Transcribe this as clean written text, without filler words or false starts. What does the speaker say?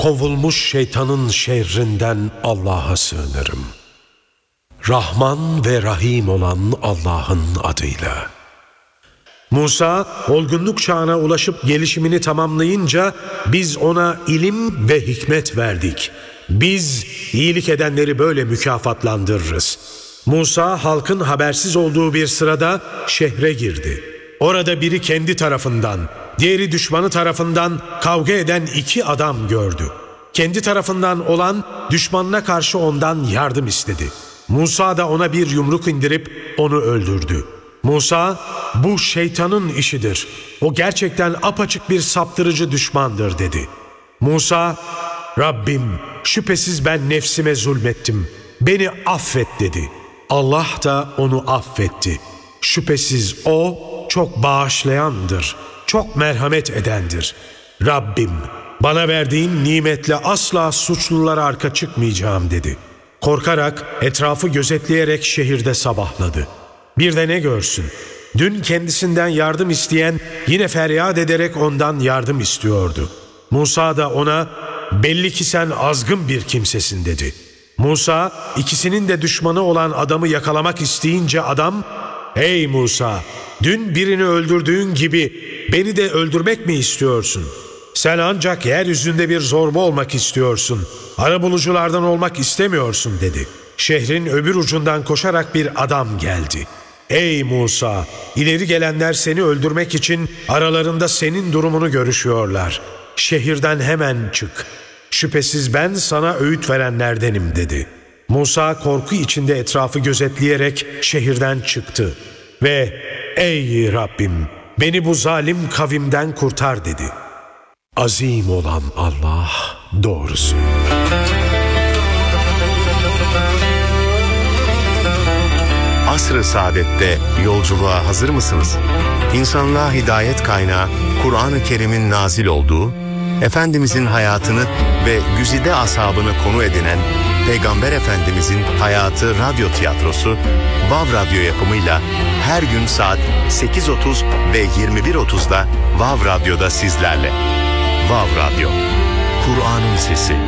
kovulmuş şeytanın şerrinden Allah'a sığınırım. Rahman ve Rahim olan Allah'ın adıyla. Musa, olgunluk çağına ulaşıp gelişimini tamamlayınca biz ona ilim ve hikmet verdik. Biz iyilik edenleri böyle mükafatlandırırız. Musa halkın habersiz olduğu bir sırada şehre girdi. Orada biri kendi tarafından, diğeri düşmanı tarafından kavga eden iki adam gördü. Kendi tarafından olan düşmanına karşı ondan yardım istedi. Musa da ona bir yumruk indirip onu öldürdü. Musa, bu şeytanın işidir. O gerçekten apaçık bir saptırıcı düşmandır dedi. Musa, Rabbim şüphesiz ben nefsime zulmettim. Beni affet dedi. Allah da onu affetti. Şüphesiz o çok bağışlayandır, çok merhamet edendir. Rabbim bana verdiğin nimetle asla suçlulara arka çıkmayacağım dedi. Korkarak etrafı gözetleyerek şehirde sabahladı. Bir de ne görsün? Dün kendisinden yardım isteyen yine feryat ederek ondan yardım istiyordu. Musa da ona belli ki sen azgın bir kimsesin dedi. Musa ikisinin de düşmanı olan adamı yakalamak isteyince adam, "Ey Musa, dün birini öldürdüğün gibi beni de öldürmek mi istiyorsun? Sen ancak yeryüzünde bir zorba olmak istiyorsun. Arabuluculardan olmak istemiyorsun" dedi. Şehrin öbür ucundan koşarak bir adam geldi. "Ey Musa, ileri gelenler seni öldürmek için aralarında senin durumunu görüşüyorlar. Şehirden hemen çık. Şüphesiz ben sana öğüt verenlerdenim" dedi. Musa korku içinde etrafı gözetleyerek şehirden çıktı ve "Ey Rabbim, beni bu zalim kavimden kurtar" dedi. Azim olan Allah doğrusu. Asr-ı Saadet'te yolculuğa hazır mısınız? İnsanlığa hidayet kaynağı Kur'an-ı Kerim'in nazil olduğu, Efendimizin hayatını ve güzide ashabını konu edinen Peygamber Efendimizin hayatı radyo tiyatrosu Vav Radyo yapımıyla her gün saat 8.30 ve 21.30'da Vav Radyo'da sizlerle. Vav Radyo, Kur'an'ın sesi.